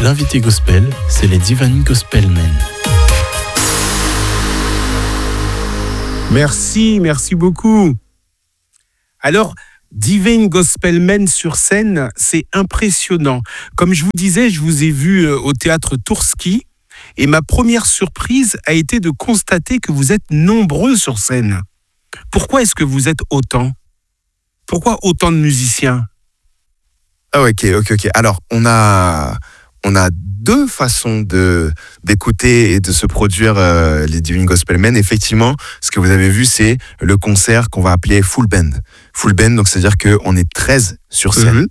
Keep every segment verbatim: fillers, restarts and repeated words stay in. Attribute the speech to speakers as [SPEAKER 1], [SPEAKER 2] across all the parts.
[SPEAKER 1] L'invité gospel, c'est les Divine Gospel Men.
[SPEAKER 2] Merci, merci beaucoup. Alors, Divine Gospel Men sur scène, c'est impressionnant. Comme je vous disais, je vous ai vu au théâtre Tourski et ma première surprise a été de constater que vous êtes nombreux sur scène. Pourquoi est-ce que vous êtes autant ? Pourquoi autant de musiciens ?
[SPEAKER 3] Ah, ok, ok, ok. Alors, on a, on a deux façons de, d'écouter et de se produire euh, les Divine Gospel Men. Effectivement, ce que vous avez vu, c'est le concert qu'on va appeler full band. Full band, donc c'est-à-dire qu'on est treize sur scène. Mm-hmm.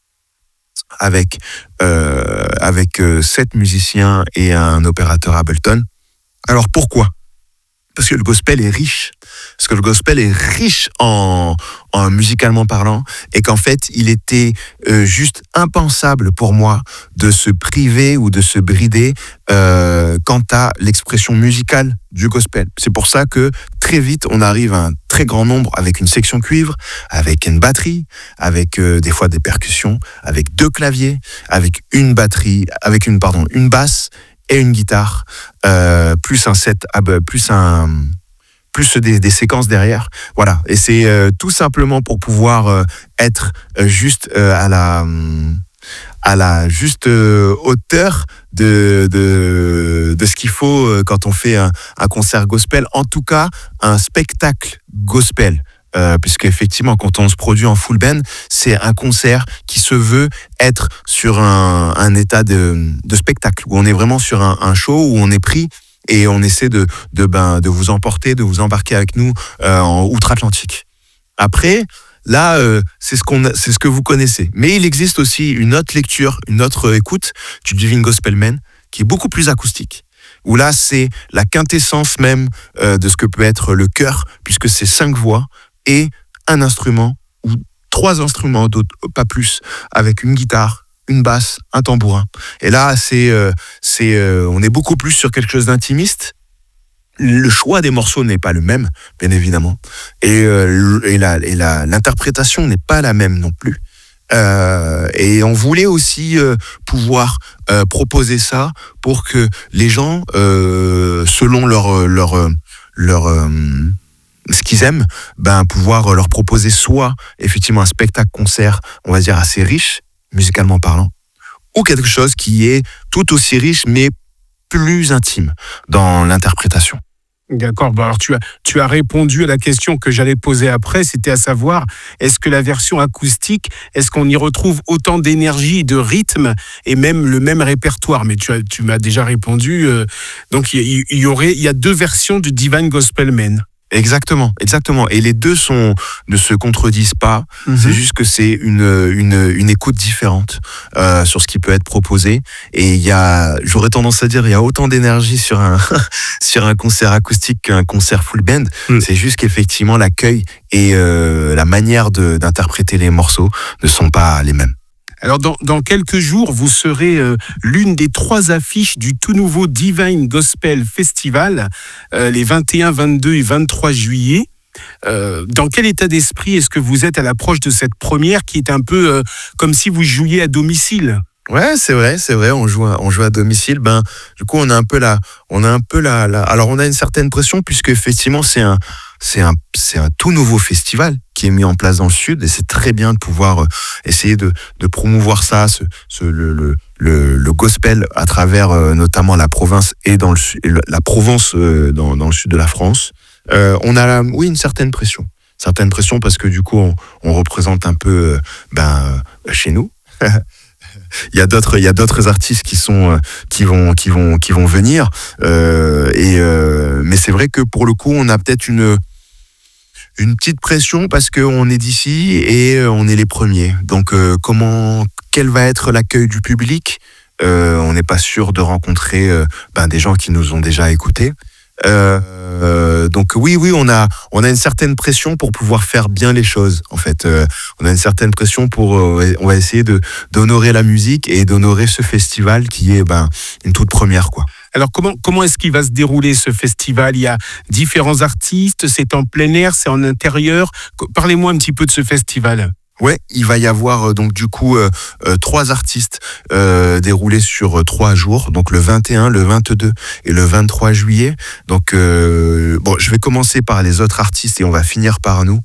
[SPEAKER 3] avec euh, avec euh, sept musiciens et un opérateur Ableton. Alors pourquoi ? Parce que le gospel est riche. Parce que le gospel est riche en, en musicalement parlant, et qu'en fait, il était euh, juste impensable pour moi de se priver ou de se brider euh, quant à l'expression musicale du gospel. C'est pour ça que très vite, on arrive à un très grand nombre avec une section cuivre, avec une batterie, avec euh, des fois des percussions, avec deux claviers, avec une batterie, avec une pardon, une basse et une guitare, euh, plus un set, plus un, plus des, des séquences derrière. Voilà. Et c'est euh, tout simplement pour pouvoir euh, être euh, juste euh, à la, à la juste euh, hauteur de, de, de ce qu'il faut euh, quand on fait un, un concert gospel. En tout cas, un spectacle gospel. Euh, puisque effectivement, quand on se produit en full band, c'est un concert qui se veut être sur un, un état de, de spectacle, où on est vraiment sur un, un show, où on est pris et on essaie de, de, ben, de vous emporter, de vous embarquer avec nous euh, en outre-Atlantique. Après, là, euh, c'est ce qu'on, c'est ce que vous connaissez. Mais il existe aussi une autre lecture, une autre écoute du Divine Gospel Men, qui est beaucoup plus acoustique, où là, c'est la quintessence même euh, de ce que peut être le chœur, puisque c'est cinq voix et un instrument, ou trois instruments, d'autres, pas plus, avec une guitare, une basse, un tambourin. Et là, c'est, euh, c'est, euh, on est beaucoup plus sur quelque chose d'intimiste. Le choix des morceaux n'est pas le même, bien évidemment. Et, euh, et, la, et la, l'interprétation n'est pas la même non plus. Euh, et on voulait aussi euh, pouvoir euh, proposer ça pour que les gens, euh, selon leur... leur, leur euh, ce qu'ils aiment, ben pouvoir leur proposer soit effectivement un spectacle-concert, on va dire assez riche, musicalement parlant, ou quelque chose qui est tout aussi riche, mais plus intime dans l'interprétation.
[SPEAKER 2] D'accord, bon alors tu as, tu as répondu à la question que j'allais poser après, c'était à savoir, est-ce que la version acoustique, est-ce qu'on y retrouve autant d'énergie et de rythme, et même le même répertoire ? Mais tu, as, tu m'as déjà répondu, euh, donc il y, y aurait, il y a deux versions du Divine Gospel Men.
[SPEAKER 3] Exactement, exactement. Et les deux sont, ne se contredisent pas. Mm-hmm. C'est juste que c'est une, une, une écoute différente euh, sur ce qui peut être proposé. Et il y a, j'aurais tendance à dire, il y a autant d'énergie sur un, sur un concert acoustique qu'un concert full band. Mm. C'est juste qu'effectivement, l'accueil et euh, la manière de, d'interpréter les morceaux ne sont pas les mêmes.
[SPEAKER 2] Alors, dans, dans quelques jours, vous serez euh, l'une des trois affiches du tout nouveau Divine Gospel Festival, euh, les vingt et un, vingt-deux et vingt-trois juillet. Euh, dans quel état d'esprit est-ce que vous êtes à l'approche de cette première qui est un peu euh, comme si vous jouiez à domicile ?
[SPEAKER 3] Ouais, c'est vrai, c'est vrai. On joue, à, on joue à domicile. Ben, du coup, on a un peu la, on a un peu la, la. Alors, on a une certaine pression puisque effectivement, c'est un, c'est un, c'est un tout nouveau festival qui est mis en place dans le sud, et c'est très bien de pouvoir essayer de, de promouvoir ça, ce, ce, le, le, le, le gospel à travers euh, notamment la province et dans le la Provence euh, dans, dans le sud de la France. Euh, on a, la, oui, une certaine pression, certaine pression parce que du coup, on, on représente un peu, euh, ben, euh, chez nous. Il y a d'autres, il y a d'autres artistes qui sont, qui vont, qui vont, qui vont venir. Euh, et euh, mais c'est vrai que pour le coup, on a peut-être une, une petite pression parce qu'on est d'ici et on est les premiers. Donc, euh, comment, quel va être l'accueil du public ? euh, On n'est pas sûr de rencontrer euh, ben, des gens qui nous ont déjà écoutés. Euh, euh, donc oui, oui, on a, on a une certaine pression pour pouvoir faire bien les choses. En fait, euh, on a une certaine pression pour, euh, on va essayer de d'honorer la musique et d'honorer ce festival qui est ben une toute première, quoi.
[SPEAKER 2] Alors comment comment est-ce qu'il va se dérouler ce festival ? Il y a différents artistes, c'est en plein air, c'est en intérieur. Parlez-moi un petit peu de ce festival.
[SPEAKER 3] Ouais, il va y avoir euh, donc du coup euh, euh, trois artistes euh, déroulés sur euh, trois jours, donc le vingt et un, le vingt-deux et le vingt-trois juillet. Donc euh, bon, je vais commencer par les autres artistes et on va finir par nous.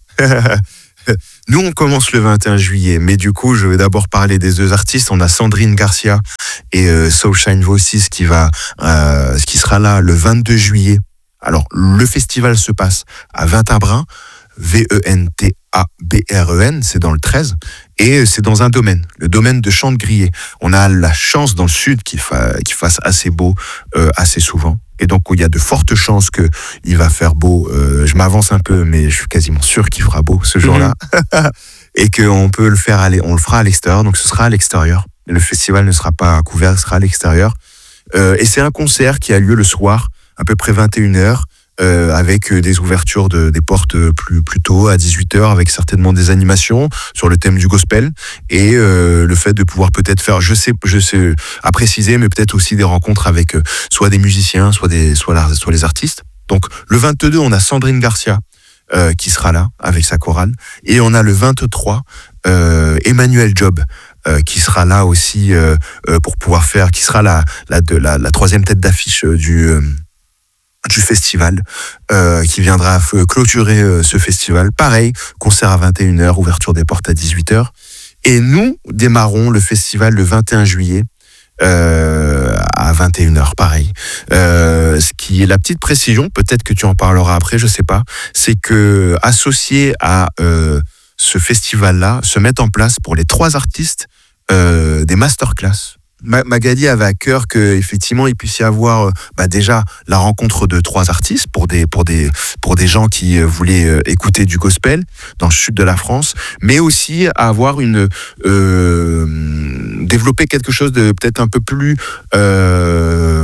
[SPEAKER 3] Nous, on commence le vingt et un juillet, mais du coup, je vais d'abord parler des deux artistes. On a Sandrine Garcia et euh, Soulshine Voices qui va, euh, qui sera là le vingt-deux juillet. Alors, le festival se passe à Vintabren, V E N T A B R E N, c'est dans le treize, et c'est dans un domaine, le domaine de Chantegrier. On a la chance dans le sud qu'il, fa- qu'il fasse assez beau euh, assez souvent. Et donc, il y a de fortes chances qu'il va faire beau. Euh, je m'avance un peu, mais je suis quasiment sûr qu'il fera beau ce jour-là. Mmh. Et qu'on peut le faire aller, on le fera à l'extérieur. Donc, ce sera à l'extérieur. Le festival ne sera pas couvert, ce sera à l'extérieur. Euh, et c'est un concert qui a lieu le soir, à peu près vingt et une heures, euh, avec des ouvertures de, des portes plus, plus tôt, à dix-huit heures, avec certainement des animations sur le thème du gospel. Et euh, le fait de pouvoir peut-être faire, je sais, je sais à préciser, mais peut-être aussi des rencontres avec euh, soit des musiciens, soit, des, soit, la, soit les artistes. Donc le vingt-deux, on a Sandrine Garcia euh, qui sera là avec sa chorale. Et on a le vingt-trois, euh, Emmanuel Job, euh, qui sera là aussi euh, euh, pour pouvoir faire, qui sera la, la, de, la, la troisième tête d'affiche du... Euh, du festival, euh, qui viendra f- clôturer euh, ce festival. Pareil, concert à vingt et une heures, ouverture des portes à dix-huit heures. Et nous démarrons le festival le vingt et un juillet euh, à vingt et une heures, pareil. Euh, ce qui est la petite précision, peut-être que tu en parleras après, je sais pas, c'est que associé à euh, ce festival-là, se mettent en place pour les trois artistes euh, des masterclass. Magali avait à cœur qu'effectivement il puisse y avoir bah déjà la rencontre de trois artistes pour des, pour des, pour des gens qui voulaient écouter du gospel dans le sud de la France, mais aussi avoir une euh, développer quelque chose de peut-être un peu plus euh,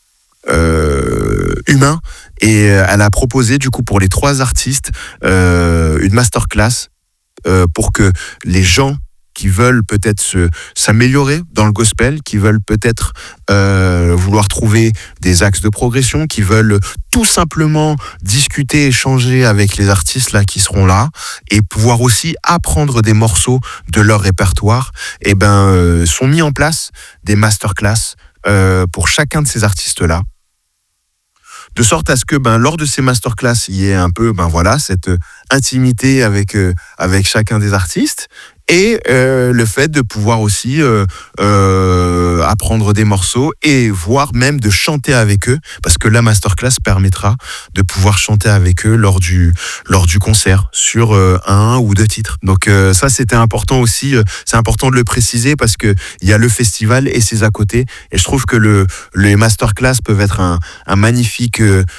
[SPEAKER 3] euh, humain. Et elle a proposé du coup pour les trois artistes euh, une masterclass euh, pour que les gens qui veulent peut-être se, s'améliorer dans le gospel, qui veulent peut-être euh, vouloir trouver des axes de progression, qui veulent tout simplement discuter, échanger avec les artistes là qui seront là, et pouvoir aussi apprendre des morceaux de leur répertoire, et ben euh, sont mis en place des masterclass euh, pour chacun de ces artistes-là. De sorte à ce que ben, lors de ces masterclass, il y ait un peu ben, voilà, cette intimité avec, euh, avec chacun des artistes. Et euh, le fait de pouvoir aussi euh, euh, apprendre des morceaux et voire même de chanter avec eux, parce que la masterclass permettra de pouvoir chanter avec eux lors du lors du concert sur euh, un ou deux titres. Donc euh, ça c'était important aussi, euh, c'est important de le préciser parce que il y a le festival et ses à côté, et je trouve que le les masterclass peuvent être un un magnifique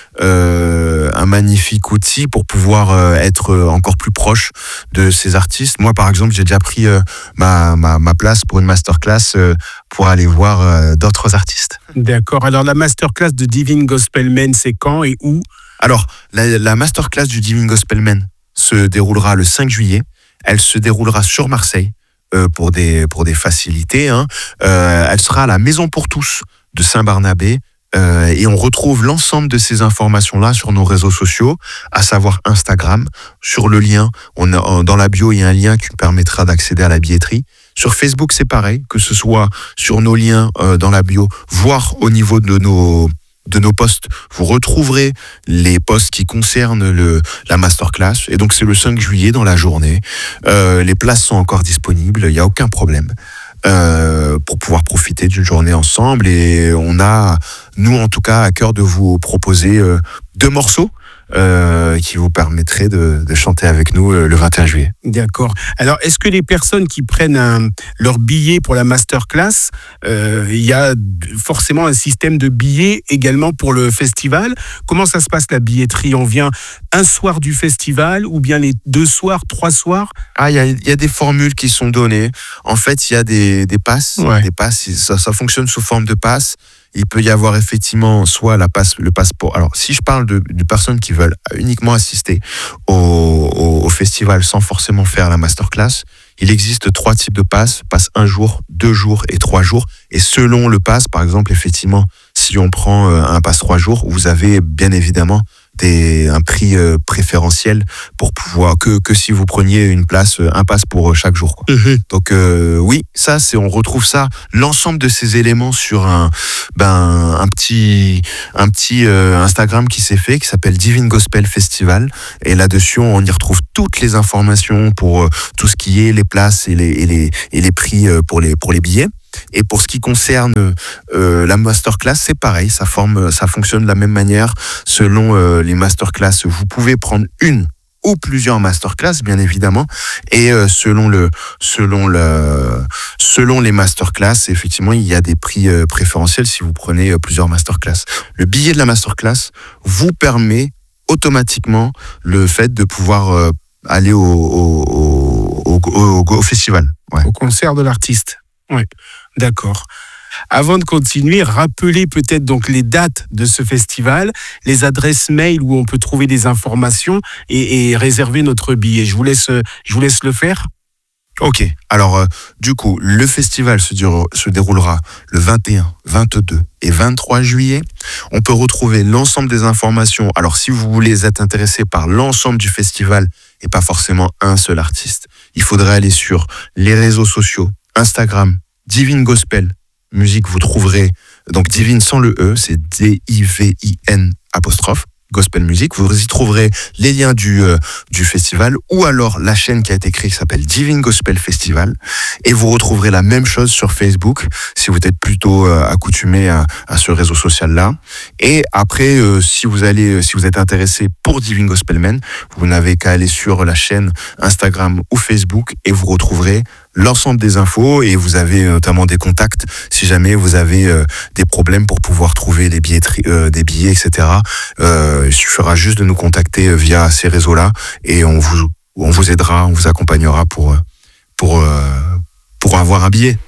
[SPEAKER 3] euh, un magnifique outil pour pouvoir euh, être encore plus proche de ces artistes. Moi par exemple j'ai déjà pris euh, ma, ma, ma place pour une masterclass euh, pour aller voir euh, d'autres artistes.
[SPEAKER 2] D'accord. Alors, la masterclass de Divine Gospel Men, c'est quand et où ?
[SPEAKER 3] Alors, la, la masterclass du Divine Gospel Men se déroulera le cinq juillet. Elle se déroulera sur Marseille euh, pour, des, pour des facilités. Hein. Euh, elle sera à la Maison pour tous de Saint-Barnabé. Euh, et on retrouve l'ensemble de ces informations-là sur nos réseaux sociaux, à savoir Instagram. Sur le lien, on a, dans la bio, il y a un lien qui permettra d'accéder à la billetterie. Sur Facebook, c'est pareil, que ce soit sur nos liens euh, dans la bio, voire au niveau de nos de nos posts, vous retrouverez les posts qui concernent le, la masterclass. Et donc, c'est le cinq juillet dans la journée. Euh, les places sont encore disponibles, il n'y a aucun problème. Euh, pour pouvoir profiter d'une journée ensemble, et on a, nous en tout cas, à cœur de vous proposer euh, deux morceaux euh, qui vous permettraient de, de chanter avec nous euh, le vingt et un juillet.
[SPEAKER 2] D'accord. Alors, est-ce que les personnes qui prennent un, leur billet pour la masterclass, euh, il y a forcément un système de billets également pour le festival ? Comment ça se passe la billetterie ? On vient un soir du festival ou bien les deux soirs, trois soirs ?
[SPEAKER 3] Ah, il y a, y a des formules qui sont données. En fait, il y a des, des passes.
[SPEAKER 2] Ouais.
[SPEAKER 3] Des passes, ça, ça fonctionne sous forme de passes. Il peut y avoir effectivement soit la passe, le passeport. Alors, si je parle de, de personnes qui veulent uniquement assister au, au, au festival sans forcément faire la masterclass, il existe trois types de passes. Passe un jour, deux jours et trois jours. Et selon le pass, par exemple, effectivement, si on prend un pass trois jours, vous avez bien évidemment des, un prix euh, préférentiel pour pouvoir que que si vous preniez une place, un pass pour chaque jour, quoi.
[SPEAKER 2] Mhm.
[SPEAKER 3] Donc euh, oui, ça c'est on retrouve ça, l'ensemble de ces éléments sur un ben un petit un petit euh, Instagram qui s'est fait qui s'appelle Divine Gospel Festival, et là-dessus on y retrouve toutes les informations pour euh, tout ce qui est les places et les et les et les prix euh, pour les pour les billets. Et pour ce qui concerne euh, la masterclass, c'est pareil, ça forme ça fonctionne de la même manière selon euh, les masterclass. Vous pouvez prendre une ou plusieurs masterclass, bien évidemment, et euh, selon le selon le selon les masterclass, effectivement, il y a des prix euh, préférentiels si vous prenez euh, plusieurs masterclass. Le billet de la masterclass vous permet automatiquement le fait de pouvoir euh, aller au au, au, au, au, au festival. Ouais.
[SPEAKER 2] Au concert de l'artiste. Oui, d'accord. Avant de continuer, rappelez peut-être donc les dates de ce festival, les adresses mail où on peut trouver des informations et, et réserver notre billet. Je vous laisse, je vous laisse le faire.
[SPEAKER 3] Ok, alors euh, du coup, le festival se, dure, se déroulera le vingt et un, vingt-deux et vingt-trois juillet. On peut retrouver l'ensemble des informations. Alors si vous voulez être intéressé par l'ensemble du festival et pas forcément un seul artiste, il faudrait aller sur les réseaux sociaux, Instagram, Divine Gospel Musique, vous trouverez, donc Divine sans le E, c'est D I V I N apostrophe, Gospel Music. Vous y trouverez les liens du, euh, du festival, ou alors la chaîne qui a été créée qui s'appelle Divine Gospel Festival. Et vous retrouverez la même chose sur Facebook, si vous êtes plutôt euh, accoutumé à, à ce réseau social-là. Et après, euh, si vous allez, si vous êtes intéressé pour Divine Gospel Men, vous n'avez qu'à aller sur la chaîne Instagram ou Facebook et vous retrouverez l'ensemble des infos, et vous avez notamment des contacts si jamais vous avez euh, des problèmes pour pouvoir trouver des billets, euh, des billets, et cetera. Euh, il suffira juste de nous contacter via ces réseaux-là et on vous, on vous aidera, on vous accompagnera pour, pour, euh, pour avoir un billet.